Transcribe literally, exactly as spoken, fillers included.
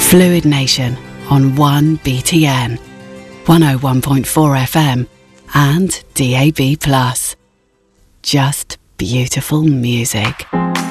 Fluid Nation on one B T N, one oh one point four F M and D A B plus. Just beautiful music.